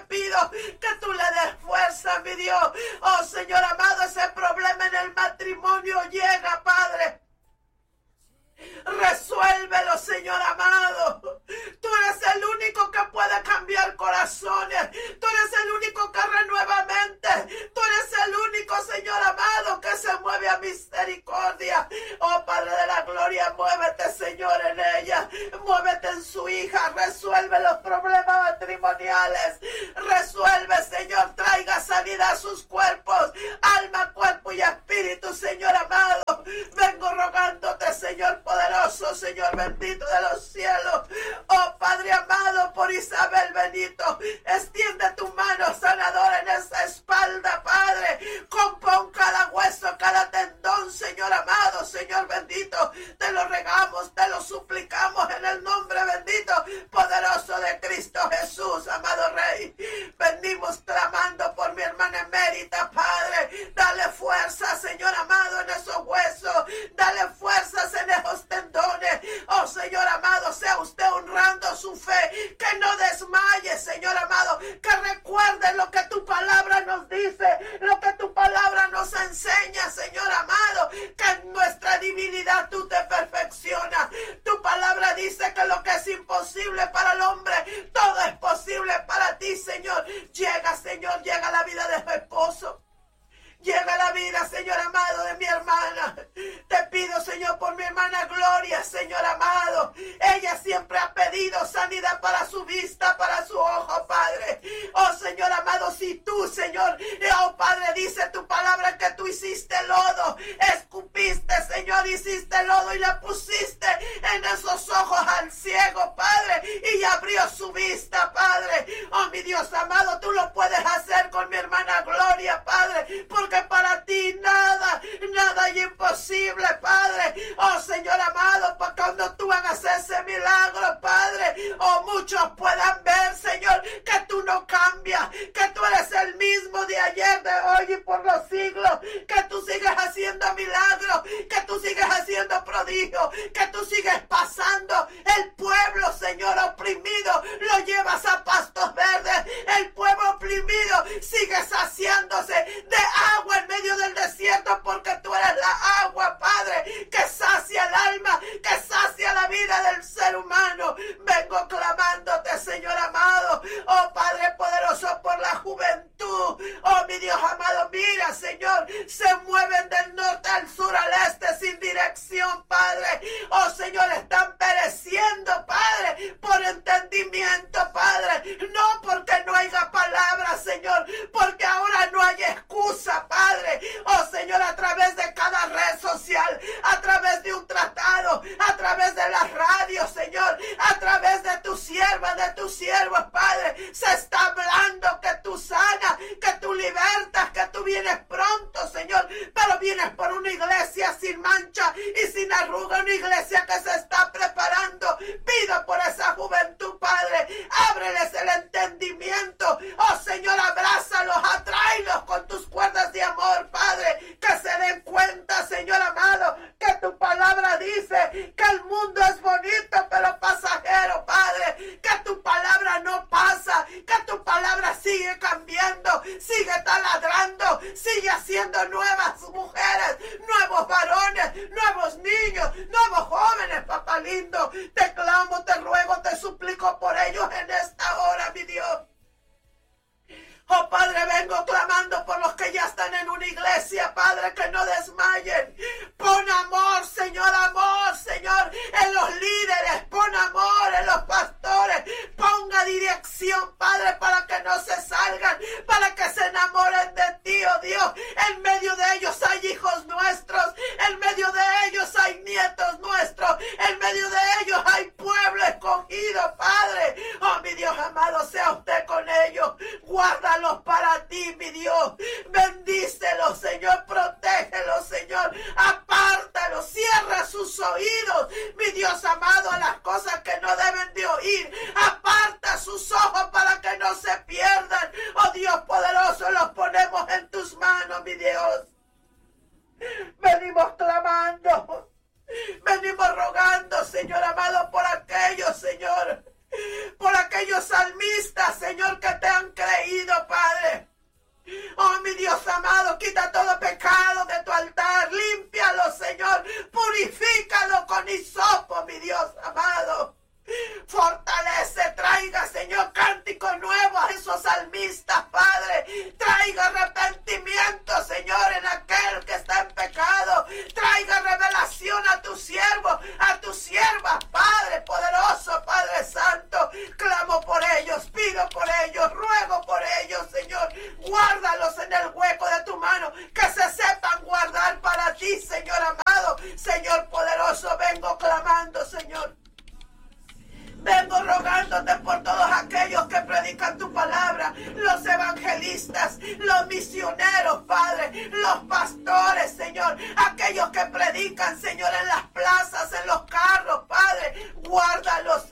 pido que tú le des fuerza, mi Dios. Oh, Señor amado, ese problema en el matrimonio llega, Padre. Resuélvelo, Señor amado. Tú eres el único que puede cambiar corazones. Tú eres el único que renueva mentes. Tú eres el único, Señor amado, que se mueve a misericordia. Oh, Padre de la gloria, muévete, Señor, en ella. Muévete en su hija. Resuelve los problemas matrimoniales. Resuelve, Señor. Traiga sanidad a sus cuerpos. Alma, cuerpo y espíritu, Señor amado. Vengo rogándote, Señor poderoso, Señor bendito de los cielos. Oh, Padre amado, por Isabel Benito, extiende tu mano sanadora en esa espalda, Padre. Compón cada hueso, cada tendón, Señor amado, Señor bendito. Te lo regamos, te lo suplicamos en el nombre bendito, poderoso de Cristo Jesús, amado Rey. Venimos clamando por mi hermana emérita, Padre. Dale fuerza, Señor amado, en esos huesos. Dale fuerzas en esos tendones. Oh, Señor amado, sea usted honrando su fe. Que no desmaye, Señor amado. Que recuerde lo que tu palabra nos dice, lo que tu palabra nos enseña, Señor amado. Que en nuestra divinidad tú te perfeccionas. Tu palabra dice que lo que es imposible para el hombre, todo es posible para ti, Señor. Llega, Señor, llega a la vida de su esposo. Llega la vida, Señor amado, de mi hermana. Te pido, Señor, por mi hermana Gloria, Señor amado. Ella siempre ha pedido sanidad para su vista, para su ojo, Padre. Oh, Señor amado, si tú, Señor, oh, Padre, dice tu palabra que tú hiciste lodo. Escupiste, Señor, hiciste lodo y le pusiste en esos ojos al ciego, Padre. Y abrió su vista, Padre. Oh, mi Dios amado, tú lo puedes hacer con mi hermana Gloria, Padre. Porque para ti nada es imposible, Padre. Oh, Señor amado, para cuando tú hagas ese milagro, Padre, oh, muchos puedan ver, Señor, que tú no cambias, que tú eres el mismo de ayer, de hoy y por los siglos, que tú sigues haciendo milagros, que tú sigues haciendo prodigios, que tú sigues pasando el pueblo, Señor, oprimido, lo llevas a pastos verdes. El pueblo oprimido sigue saciándose de agua en medio del desierto, porque tú eres la agua, Padre, que sacia el alma, que sacia la vida del ser humano. Vengo clamándote, Señor amado, oh Padre poderoso, por la juventud. Oh, mi Dios amado, mira, Señor, se mueven del norte al sur, al este, sin dirección, Padre. Oh, Señor, están pereciendo, Padre, por entendimiento, Padre. No porque no haya palabra, Señor, porque ahora no hay excusa, Padre. Oh, Señor, a través de cada red social, a través de un tratado, a través de la radio, Señor, a través de tu sierva, de tus siervos, Padre, se está hablando que tú sanas, que tú libertas, que tú vienes pronto, Señor, pero vienes por una iglesia sin mancha y sin arruga, una iglesia que se está preparando. Pido por esa juventud, Padre, ábreles el entendimiento. Oh, Señor, abrázalos, atráelos con tus cuerdas de amor, Padre, que se den cuenta, Señor amado, que tu palabra dice que el mundo es bonito pero pasajero, Padre, que tu palabra no pasa, que tu palabra sigue cambiando, sigue taladrando, sigue haciendo nuevas mujeres, nuevos varones, nuevos niños, nuevos jóvenes, papá lindo. Te clamo, te ruego, te suplico por ellos en esta hora, mi Dios. Oh, Padre, vengo clamando por los que ya están en una iglesia, Padre, que no desmayen. Pon amor, Señor, en los líderes. Pon amor en los pastores. Ponga dirección, Padre, para que no se salgan, para que se enamoren de ti, oh Dios. En medio de ellos hay hijos nuestros. En medio de ellos hay nietos nuestros. En medio de ellos hay pueblo escogido, Padre. Oh, mi Dios amado, sea usted con ellos. Guárdalo para ti, mi Dios. Bendícelos, Señor. Protégelos, Señor. Apártalos. Cierra sus oídos, mi Dios amado, a las cosas que no deben de oír. Aparta sus ojos para que no se pierdan. Oh, Dios poderoso, los ponemos en tus manos, mi Dios. Venimos clamando. Venimos rogando, Señor amado, por aquellos, Señor, por aquellos salmistas, Señor, que te han creído. predican tu palabra, los evangelistas, los misioneros, Padre, los pastores, Señor, aquellos que predican, Señor, en las plazas, en los carros, Padre, guárdalos,